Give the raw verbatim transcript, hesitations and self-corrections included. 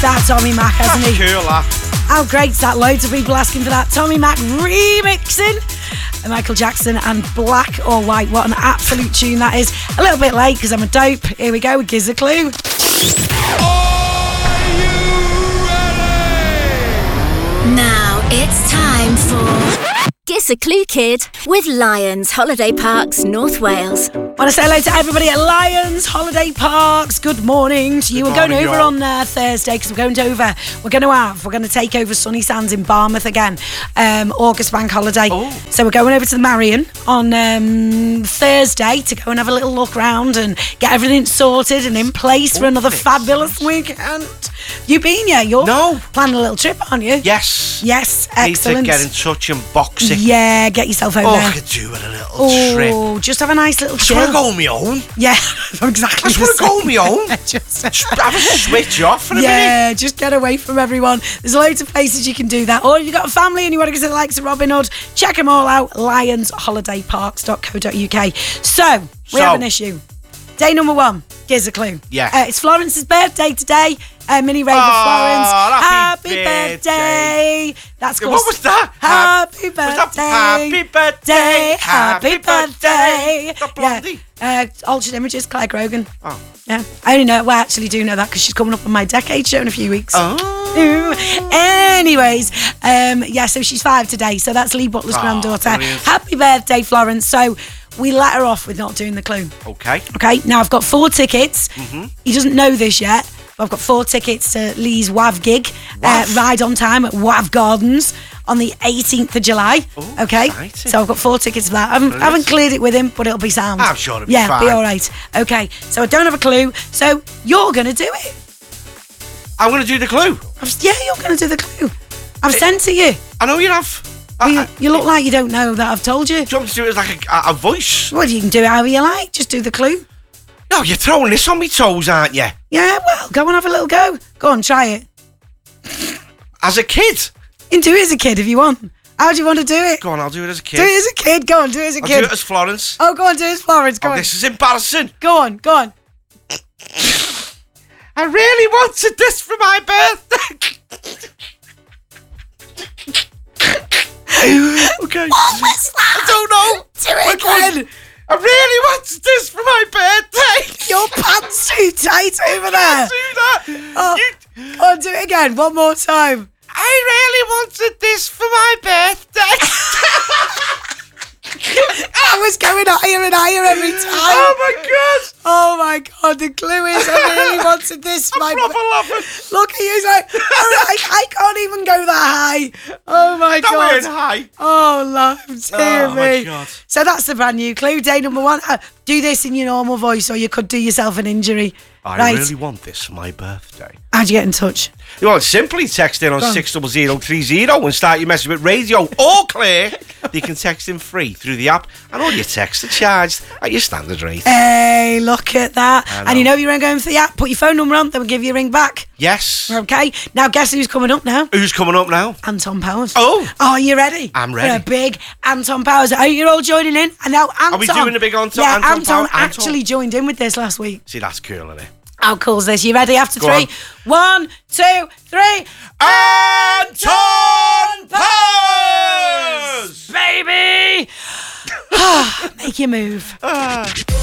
that, Tommy Mac, hasn't That's he? cool, that. How great's that? Loads of people asking for that. Tommy Mac remixing Michael Jackson and Black or White. What an absolute tune that is. A little bit late because I'm a dope. Here we go with Gives a Clue. Are you ready? Now it's time for Gives a Clue Kid with Lions Holiday Parks, North Wales. Want to say hello to everybody at Lions Holiday Parks. Good morning to you. Good we're going morning, over y'all. on uh, Thursday because we're going to over. We're going to have. We're going to take over Sunny Sands in Barmouth again. Um, August bank holiday. Oh. So we're going over to the Marion on um, Thursday to go and have a little look round and get everything sorted and in place for Oh, another makes fabulous weekend. You been yeah? You're No. planning a little trip, aren't you? Yes. Yes, Need excellent. to get in touch and box it. Yeah, get yourself over Oh, there. I could do with a little trip. Oh, just have a nice little I just chill. want to go on my own. Yeah, exactly. I just want to go on my own. just, Have a switch off for a minute. yeah, just get away from everyone. There's loads of places you can do that. Or if you've got a family and you want to go to the likes of Robin Hood, check them all out. lions holiday parks dot co dot uk. So, we So- have an issue. Day number one, gives a clue. Yeah. Uh, it's Florence's birthday today. Uh, mini rave Oh, of Florence. happy birthday. birthday. That's Yeah, good. what was that? Happy Was that birthday. happy birthday? Happy birthday. Is that Yeah. Blondie? Uh, Altered Images, Claire Grogan. Oh. Yeah. I only know, well, I actually do know that because she's coming up on my decade show in a few weeks. Oh. Ooh. Anyways, um, yeah, so she's five today. So that's Lee Butler's Oh, granddaughter. brilliant. Happy birthday, Florence. So we let her off with not doing the clue. Okay. Okay, now I've got four tickets. Mm-hmm. He doesn't know this yet, but I've got four tickets to Lee's W A V gig. Uh, W A V? Ride on Time at W A V Gardens on the eighteenth of July. Ooh, okay, exciting. so I've got four tickets for that. I haven't, I haven't cleared it with him, but it'll be sound. I'm sure it'll be yeah, be fine. all right. Okay, so I don't have a clue. So you're going to do it. I'm going to do the clue. I've, yeah, you're going to do the clue. I've sent it you. I know you have. I, Well, you, I, you look like you don't know that I've told you. do you want me to do it as like a, a voice? Well, you can do it however you like. Just do the clue. No, you're throwing this on me toes, aren't you? Yeah, well, go and have a little go. Go on, try it. As a kid. You can do it as a kid if you want. How do you want to do it? Go on, I'll do it as a kid. Do it as a kid. Go on, do it as a I'll kid. do it as Florence. Oh, go on, do it as Florence. Go Oh, on. this is embarrassing. Go on, go on. I really wanted this for my birthday. Okay. What was that? I don't know. Do it again. I really wanted this for my birthday. Your pants too tight over there. Do that. Oh, You- go on, do it again. One more time. I really wanted this for my birthday. I was going higher and higher every time. Oh my god. Oh my god, the clue is I really wanted this for my I'm proper laughing. Look at you, he's like, I, I can't even go that high. Oh my That god. went high. Oh, love, dear Oh, my me. God. So that's the brand new clue. Day number one. Uh, do this in your normal voice or you could do yourself an injury. I right. really want this for my birthday. How'd you get in touch? You want simply text in on Go on. six zero zero three zero and start your message with radio or Claire. You can text in free through the app, and all your texts are charged at your standard rate. Hey, look at that. I know. And you know if you're going for the app, put your phone number on, then we'll give you a ring back. Yes. Okay. Now guess who's coming up now? Who's coming up now? Anton Powers. Oh. Oh, are you ready? I'm For ready. a big Anton Powers. Are you all joining in? And now Anton. Are we doing a big Anton- Yeah, Anton Anton, Pow- Anton? actually joined in with this last week. See, that's cool, isn't it? How cool is this? You ready? After Go three. One, two, three. Anton Powers! Baby! Make your move.